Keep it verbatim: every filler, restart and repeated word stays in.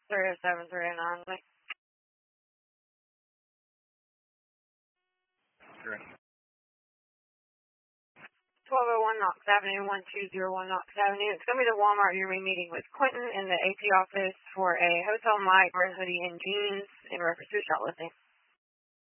three oh seven, three oh nine. Sure. twelve oh one Knox Avenue, one two zero one Knox Avenue. It's going to be the Walmart. You're going to be meeting with Quentin in the A P office for a hotel night, red hoodie, and jeans in reference to shot listing.